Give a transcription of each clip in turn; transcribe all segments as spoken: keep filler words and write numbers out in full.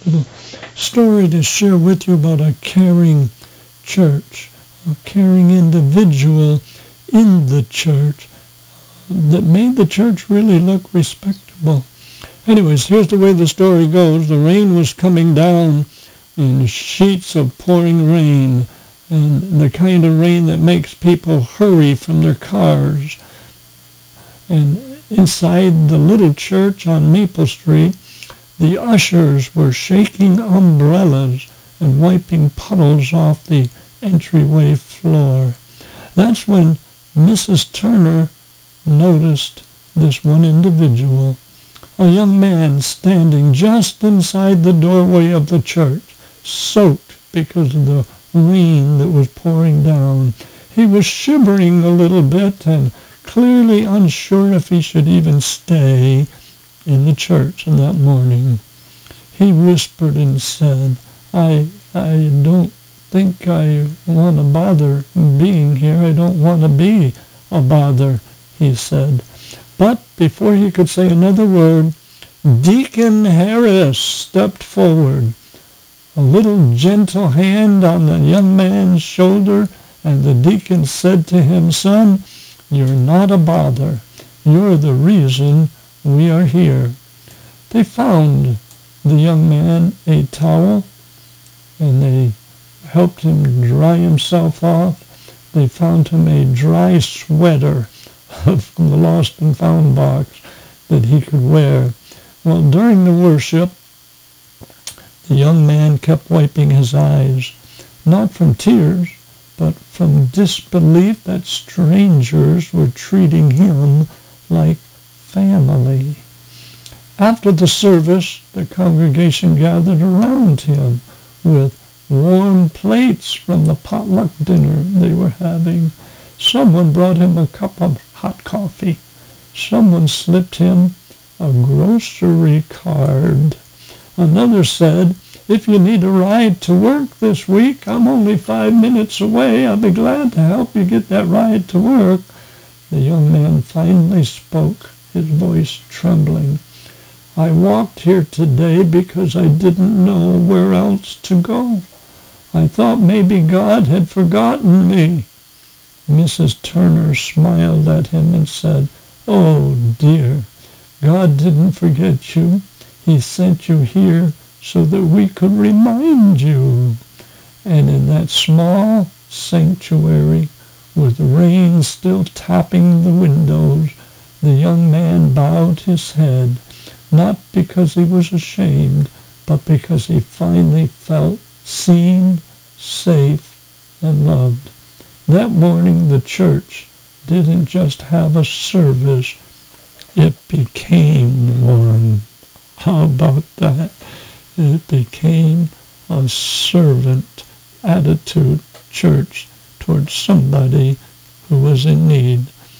little story to share with you about a caring church, a caring individual in the church that made the church really look respectable. Anyways, here's the way the story goes. The rain was coming down in sheets of pouring rain, and the kind of rain that makes people hurry from their cars. And inside the little church on Maple Street, the ushers were shaking umbrellas and wiping puddles off the entryway floor. That's when Missus Turner noticed this one individual, a young man standing just inside the doorway of the church, soaked because of the rain that was pouring down. He was shivering a little bit and clearly unsure if he should even stay in the church that morning. He whispered and said, I, I don't think I want to bother being here. I don't want to be a bother, he said. But before he could say another word, Deacon Harris stepped forward. A little gentle hand on the young man's shoulder, and the deacon said to him, Son, you're not a bother. You're the reason we are here. They found the young man a towel, and they helped him dry himself off. They found him a dry sweater from the lost and found box that he could wear. Well, during the worship, the young man kept wiping his eyes, not from tears, but from disbelief that strangers were treating him like family. After the service, the congregation gathered around him with warm plates from the potluck dinner they were having. Someone brought him a cup of hot coffee. Someone slipped him a grocery card. Another said, if you need a ride to work this week, I'm only five minutes away. I'll be glad to help you get that ride to work. The young man finally spoke, his voice trembling. I walked here today because I didn't know where else to go. I thought maybe God had forgotten me. Missus Turner smiled at him and said, Oh dear, God didn't forget you. He sent you here so that we could remind you. And in that small sanctuary, with rain still tapping the windows, the young man bowed his head, not because he was ashamed, but because he finally felt seen, safe, and loved. That morning, the church didn't just have a service, it became one. How about that? It became a servant attitude church towards somebody who was in need.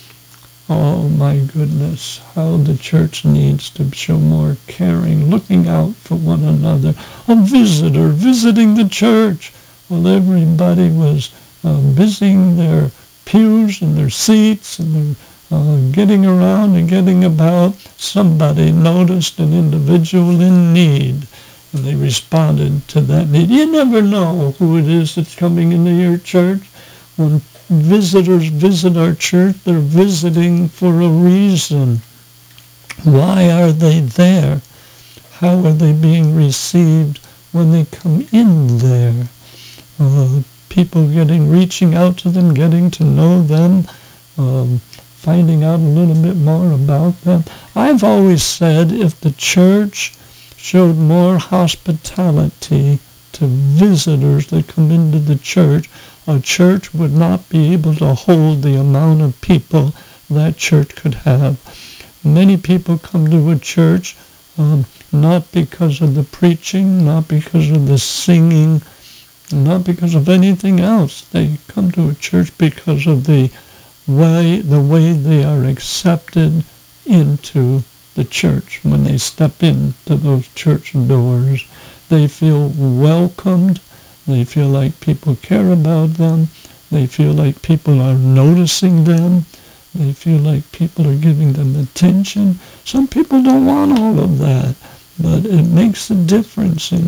Oh my goodness, how the church needs to show more caring, looking out for one another. A visitor visiting the church while everybody was uh, busying their pews and their seats and their Uh, getting around and getting about, somebody noticed an individual in need, and they responded to that need. You never know who it is that's coming into your church. When visitors visit our church, they're visiting for a reason. Why are they there? How are they being received when they come in there? Uh, people getting, reaching out to them, getting to know them, um, finding out a little bit more about them. I've always said if the church showed more hospitality to visitors that come into the church, a church would not be able to hold the amount of people that church could have. Many people come to a church um, not because of the preaching, not because of the singing, not because of anything else. They come to a church because of the way the way they are accepted into the church. When they step into those church doors, they feel welcomed. They feel like people care about them. They feel like people are noticing them. They feel like people are giving them attention. Some people don't want all of that, but it makes a difference in